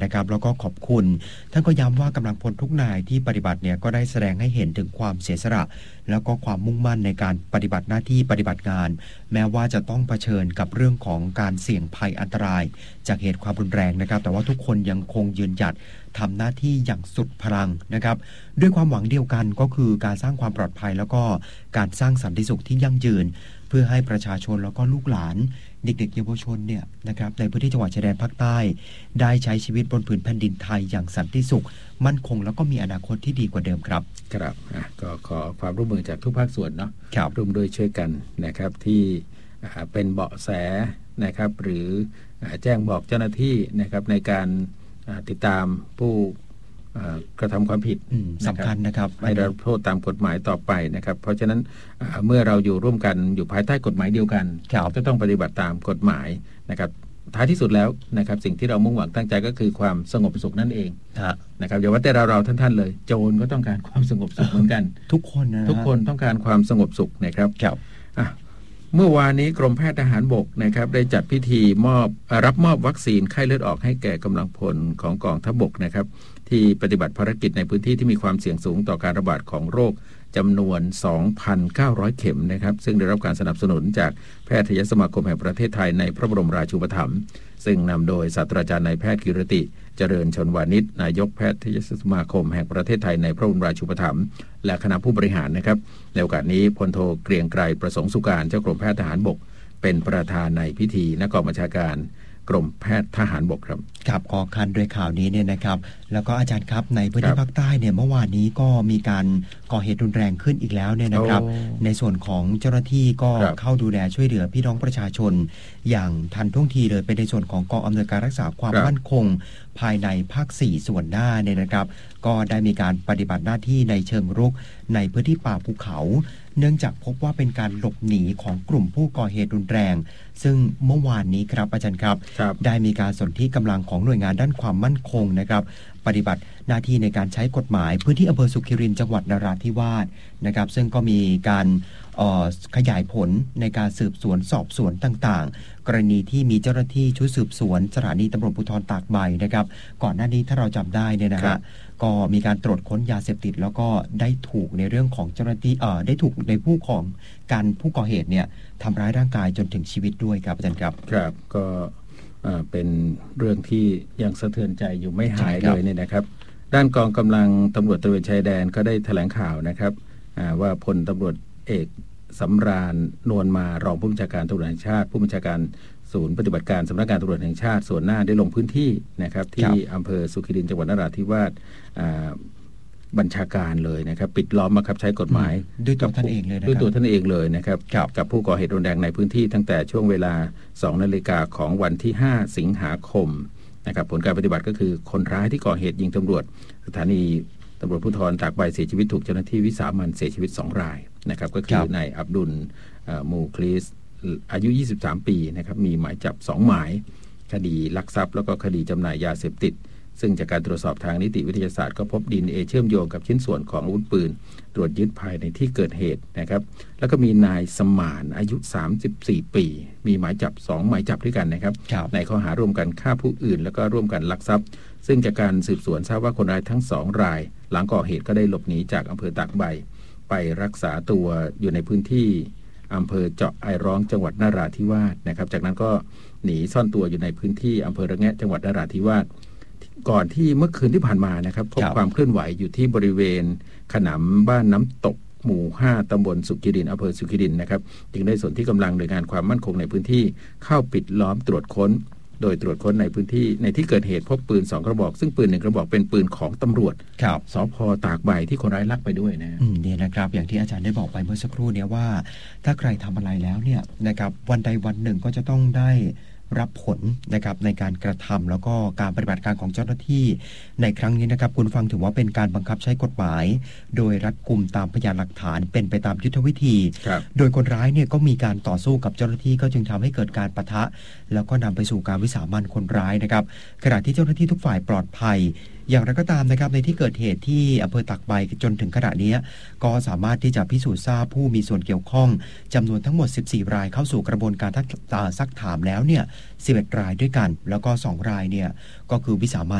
นะครับแล้วก็ขอบคุณท่านก็ย้ำว่ากำลังพลทุกนายที่ปฏิบัติเนี่ยก็ได้แสดงให้เห็นถึงความเสียสละแล้วก็ความมุ่งมั่นในการปฏิบัติหน้าที่ปฏิบัติงานแม้ว่าจะต้องเผชิญกับเรื่องของการเสี่ยงภัยอันตรายจากเหตุความรุนแรงนะครับแต่ว่าทุกคนยังคงยืนหยัดทำหน้าที่อย่างสุดพลังนะครับด้วยความหวังเดียวกันก็คือการสร้างความปลอดภัยแล้วก็การสร้างสันติสุขที่ยั่งยืนเพื่อให้ประชาชนแล้วก็ลูกหลานเด็กๆเยาวชนเนี่ยนะครับในพื้นที่จังหวัดชายแดนภาคใต้ได้ใช้ชีวิตบนผืนแผ่นดินไทยอย่างสันติสุขมั่นคงแล้วก็มีอนาคตที่ดีกว่าเดิมครับครับก็ขอความร่วมมือจากทุกภาคส่วนเนาะร่วมด้วยช่วยกันนะครับที่เป็นเบาะแสนะครับหรือแจ้งบอกเจ้าหน้าที่นะครับในการติดตามผู้กระทำความผิดสำคัญนะครับให้รับโทษตามกฎหมายต่อไปนะครับเพราะฉะนั้นเมื่อเราอยู่ร่วมกันอยู่ภายใต้กฎหมายเดียวกันก็ต้องปฏิบัติตามกฎหมายนะครับท้ายที่สุดแล้วนะครับสิ่งที่เรามุ่งหวังตั้งใจก็คือความสงบสุขนั่นเองนะครับอย่าว่าแต่เราท่านเลยโจรก็ต้องการความสงบสุขเหมือนกันทุกคนนะทุกคนต้องการความสงบสุขนะครับเมื่อวานนี้กรมแพทย์ทหารบกนะครับได้จัดพิธีรับมอบวัคซีนไข้เลือดออกให้แก่กำลังพลของกองทัพบกนะครับที่ปฏิบัติภารกิจในพื้นที่ที่มีความเสี่ยงสูงต่อการระบาดของโรคจำนวน 2,900 เข็มนะครับซึ่งได้รับการสนับสนุนจากแพทยสมาคมแห่งประเทศไทยในพระบรมราชูปถัมภ์ซึ่งนำโดยศาสตราจารย์นายแพทย์กิรติเจริญชนวานิชนายกแพทยสมาคมแห่งประเทศไทยในพระบรมราชูปถัมภ์และคณะผู้บริหารนะครับในโอกาสนี้พลโทเกรียงไกรประสงค์สุการเจ้ากรมแพทย์ทหารบกเป็นประธานในพิธีณกองบัญชาการกรมแพทย์ทหารบกครับครับขอคันด้วยข่าวนี้เนี่ยนะครับแล้วก็อาจารย์ครับในพื้นที่ภาคใต้เนี่ยเมื่อวานนี้ก็มีการก่อเหตุรุนแรงขึ้นอีกแล้วเนี่ยนะครับในส่วนของเจ้าหน้าที่ก็เข้าดูแลช่วยเหลือพี่น้องประชาชนอย่างทันท่วงทีเลยเป็นในส่วนของกองอำนวยการรักษาความมั่นคงภายในภาค4ส่วนหน้าเนี่ยนะครับก็ได้มีการปฏิบัติหน้าที่ในเชิงรุกในพื้นที่ป่าภูเขาเนื่องจากพบว่าเป็นการหลบหนีของกลุ่มผู้ก่อเหตุรุนแรงซึ่งเมื่อวานนี้ครับอาจารย์ครับได้มีการสนธิกำลังของหน่วยงานด้านความมั่นคงนะครับปฏิบัติหน้าที่ในการใช้กฎหมายพื้นที่อำเภอสุขิรินจังหวัดนราธิวาสนะครับซึ่งก็มีการขยายผลในการสืบสวนสอบสวนต่างๆกรณีที่มีเจ้าหน้าที่ชุดสืบสวนสถานีตำรวจภูธรตากใบนะครับก่อนหน้านี้ถ้าเราจำได้เนี่ยนะฮะก็มีการตรวจค้นยาเสพติดแล้วก็ได้ถูกในเรื่องของเจ้าหน้าที่ได้ถูกในผู้ก่อเหตุเนี่ยทำร้ายร่างกายจนถึงชีวิตด้วยครับอาจารย์ครับครับก็เป็นเรื่องที่ยังสะเทือนใจอยู่ไม่หายเลยเนี่ยนะครับด้านกองกำลังตำรวจตระเวนชายแดนก็ได้แถลงข่าวนะครับว่าพลตำรวจเอกสำราญนวลมารองผู้บัญชาการตำรวจแห่งชาติผู้บัญชาการศูนย์ปฏิบัติการสำนักงานตำรวจแห่งชาติส่วนหน้าได้ลงพื้นที่นะครับที่อำเภอสุขิรินจังหวัดนราธิวาสบัญชาการเลยนะครับปิดล้อมบังคับใช้กฎหมายด้วยตัวท่านเองเลยนะครับด้วยตัวท่านเองเลยนะครับกับผู้ก่อเหตุรุนแรงในพื้นที่ตั้งแต่ช่วงเวลา 2 นาฬิกาของวันที่ 5 สิงหาคมนะครับผลการปฏิบัติก็คือคนร้ายที่ก่อเหตุยิงตำรวจสถานีตำรวจภูธรตากใบเสียชีวิตถูกเจ้าหน้าที่วิสามัญเสียชีวิต2 รายนะครับก็คือนายอับดุลมูคลิสอายุ23 ปีนะครับมีหมายจับ2 หมายคดีลักทรัพย์แล้วก็คดีจำหน่ายยาเสพติดซึ่งจากการตรวจสอบทางนิติวิทยาศาสตร์ก็พบ DNA เชื่อมโยงกับชิ้นส่วนของอาวุธปืนตรวจยึดภายในที่เกิดเหตุนะครับแล้วก็มีนายสมานอายุ34 ปีมีหมายจับ2 หมายจับด้วยกันนะครับในข้อหาร่วมกันฆ่าผู้อื่นแล้วก็ร่วมกันลักทรัพย์ซึ่งจากการสืบสวนทราบว่าคนร้ายทั้ง2 รายหลังก่อเหตุก็ได้หลบหนีจากอำเภอตากใบไปรักษาตัวอยู่ในพื้นที่อำเภอเจาะไอร้องจังหวัดนราธิวาสนะครับจากนั้นก็หนีซ่อนตัวอยู่ในพื้นที่อำเภอระแงะจังหวัดนราธิวาสก่อนที่เมื่อคืนที่ผ่านมานะครับพบความเคลื่อนไหวอยู่ที่บริเวณขนำบ้านน้ำตกหมู่ 5 ตำบลสุขิรินอำเภอสุขิรินนะครับจึงได้ส่วนที่กำลังหน่วยงานความมั่นคงในพื้นที่เข้าปิดล้อมตรวจค้นโดยตรวจค้นในพื้นที่ในที่เกิดเหตุพบปืน2 กระบอกซึ่งปืน1 กระบอกเป็นปืนของตำรวจสภ.ตากใบที่คนร้ายลักไปด้วยนะนี่นะครับอย่างที่อาจารย์ได้บอกไปเมื่อสักครู่นี้ว่าถ้าใครทำอะไรแล้วเนี่ยนะครับวันใดวันหนึ่งก็จะต้องได้รับผลนะครับในการกระทำแล้วก็การปฏิบัติการของเจ้าหน้าที่ในครั้งนี้นะครับคุณฟังถือว่าเป็นการบังคับใช้กฎหมายโดยรัดกุมตามพยานหลักฐานเป็นไปตามยุทธวิธีโดยคนร้ายเนี่ยก็มีการต่อสู้กับเจ้าหน้าที่ก็จึงทำให้เกิดการปะทะแล้วก็นำไปสู่การวิสามัญคนร้ายนะครับขณะที่เจ้าหน้าที่ทุกฝ่ายปลอดภัยอย่างไรก็ตามนะครับในที่เกิดเหตุที่อำเภอตากใบจนถึงขณะนี้ก็สามารถที่จะพิสูจน์ทราบผู้มีส่วนเกี่ยวข้องจำนวนทั้งหมด14 รายเข้าสู่กระบวนการซักถามแล้วเนี่ย11 รายด้วยกันแล้วก็2 รายเนี่ยก็คือวิสามัญ